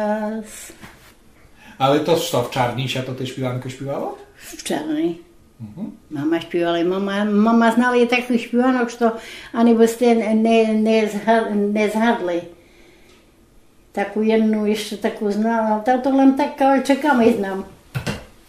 Ale to što, v Čarníša to ty špívanko špívalo? V Čarnej. Mama śpiewała, mama znała takich śpiewanok, że ani byście nie zgadli. Taką jedną jeszcze taką znała, to len tak czekamy znam.